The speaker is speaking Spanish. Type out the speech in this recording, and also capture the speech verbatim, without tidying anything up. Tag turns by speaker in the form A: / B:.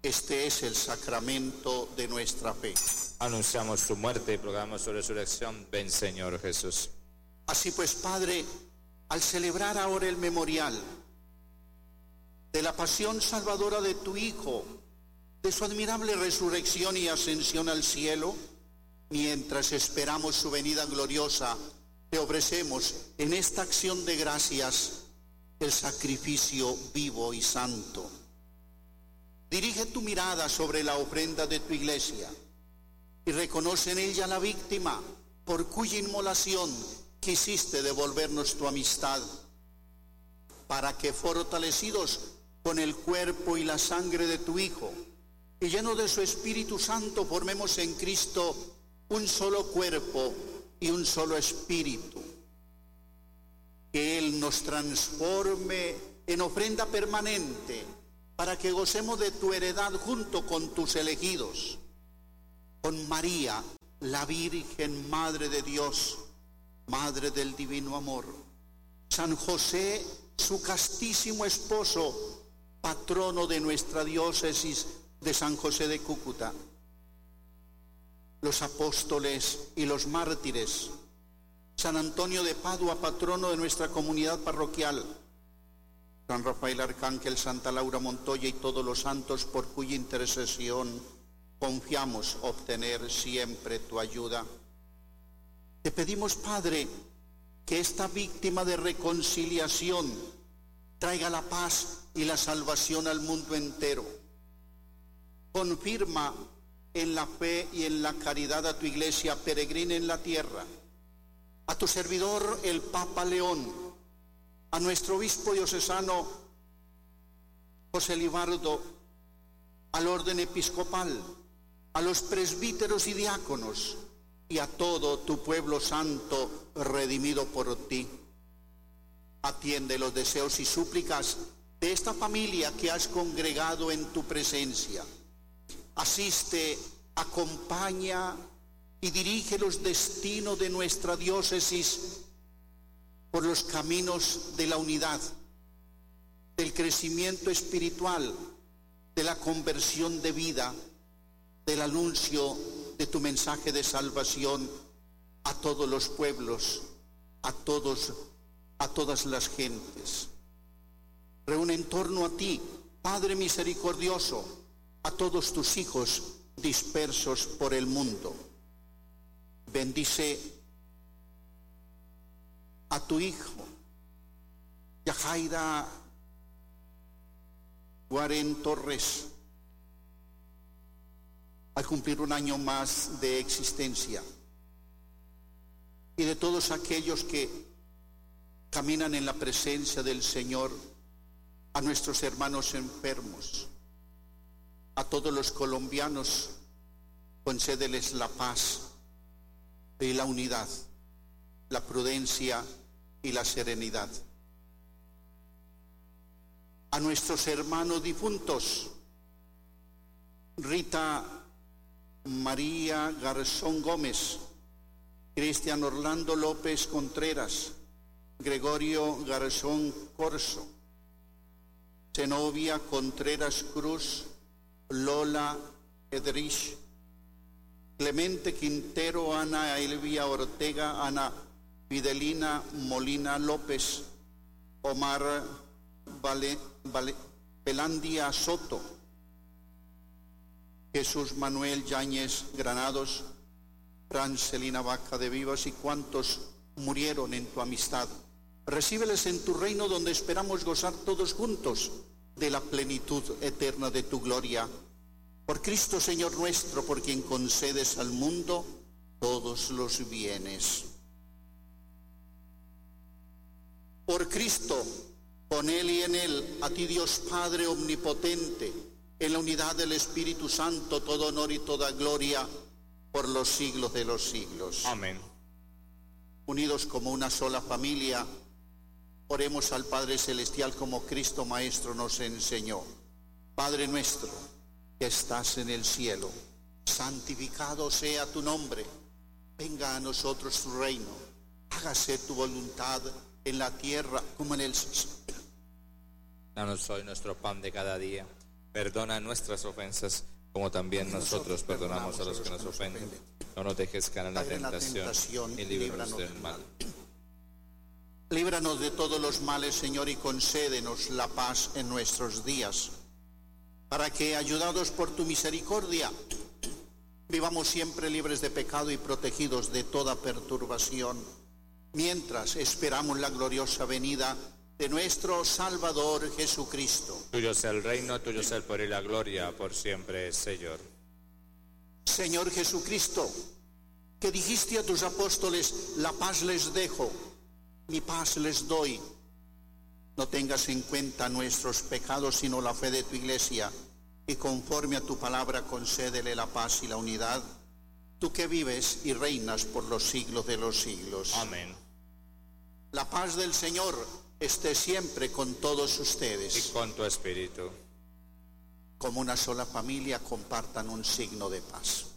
A: Este es el sacramento de nuestra fe.
B: Anunciamos su muerte y proclamamos su resurrección. Ven, Señor Jesús.
A: Así pues, Padre, al celebrar ahora el memorial de la pasión salvadora de tu Hijo, de su admirable resurrección y ascensión al cielo, mientras esperamos su venida gloriosa, te ofrecemos en esta acción de gracias el sacrificio vivo y santo. Dirige tu mirada sobre la ofrenda de tu iglesia y reconoce en ella la víctima por cuya inmolación quisiste devolvernos tu amistad, para que fortalecidos con el cuerpo y la sangre de tu Hijo y lleno de su Espíritu Santo formemos en Cristo un solo cuerpo y un solo espíritu. Que Él nos transforme en ofrenda permanente para que gocemos de tu heredad junto con tus elegidos, con María, la Virgen Madre de Dios, Madre del Divino Amor, San José, su castísimo esposo, patrono de nuestra diócesis de San José de Cúcuta, los apóstoles y los mártires, San Antonio de Padua, patrono de nuestra comunidad parroquial, San Rafael Arcángel, Santa Laura Montoya y todos los santos por cuya intercesión confiamos obtener siempre tu ayuda. Te pedimos, Padre, que esta víctima de reconciliación traiga la paz y la salvación al mundo entero. Confirma en la fe y en la caridad a tu iglesia peregrina en la tierra, a tu servidor el Papa León, a nuestro obispo diocesano José Libardo, al orden episcopal, a los presbíteros y diáconos y a todo tu pueblo santo redimido por ti. Atiende los deseos y súplicas de esta familia que has congregado en tu presencia. Asiste, acompaña y dirige los destinos de nuestra diócesis por los caminos de la unidad, del crecimiento espiritual, de la conversión de vida, del anuncio de tu mensaje de salvación a todos los pueblos, a todos, a todas las gentes. Reúne en torno a ti, Padre misericordioso, a todos tus hijos dispersos por el mundo. Bendice a tu hijo, Yajaira Guarén Torres, al cumplir un año más de existencia, y de todos aquellos que caminan en la presencia del Señor, a nuestros hermanos enfermos, a todos los colombianos, concédeles la paz y la unidad, la prudencia y la serenidad. A nuestros hermanos difuntos, Rita María Garzón Gómez, Cristian Orlando López Contreras, Gregorio Garzón Corso, Zenobia Contreras Cruz, Lola Edrich, Clemente Quintero, Ana Elvia Ortega, Ana Fidelina Molina López, Omar Vale, Vale, Belandia Soto, Jesús Manuel Yáñez Granados, Francelina Vaca de Vivas y cuantos murieron en tu amistad. Recíbeles en tu reino, donde esperamos gozar todos juntos de la plenitud eterna de tu gloria. Por Cristo Señor nuestro, por quien concedes al mundo todos los bienes. Por Cristo, con Él y en Él, a ti Dios Padre omnipotente, en la unidad del Espíritu Santo, todo honor y toda gloria por los siglos de los siglos.
B: Amén.
A: Unidos como una sola familia, oremos al Padre Celestial como Cristo Maestro nos enseñó. Padre nuestro, que estás en el cielo, santificado sea tu nombre. Venga a nosotros tu reino. Hágase tu voluntad en la tierra como en el cielo.
B: Danos hoy nuestro pan de cada día. Perdona nuestras ofensas, como también nosotros perdonamos a los que nos ofenden. No nos dejes caer en la tentación y líbranos del mal.
A: Líbranos de todos los males, Señor, y concédenos la paz en nuestros días, para que, ayudados por tu misericordia, vivamos siempre libres de pecado y protegidos de toda perturbación, mientras esperamos la gloriosa venida de nuestro Salvador Jesucristo.
B: Tuyo sea el reino, tuyo sea el poder y la gloria, por siempre, Señor.
A: Señor Jesucristo, que dijiste a tus apóstoles, la paz les dejo, mi paz les doy. No tengas en cuenta nuestros pecados, sino la fe de tu Iglesia, y conforme a tu palabra concédele la paz y la unidad, tú que vives y reinas por los siglos de los siglos.
B: Amén.
A: La paz del Señor esté siempre con todos ustedes.
B: Y con tu espíritu.
A: Como una sola familia compartan un signo de paz.